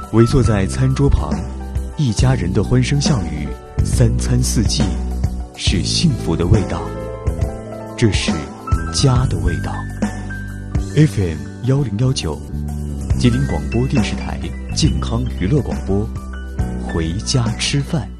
围坐在餐桌旁，一家人的欢声笑语，三餐四季，是幸福的味道。这是家的味道。FM1019，吉林广播电视台健康娱乐广播，回家吃饭。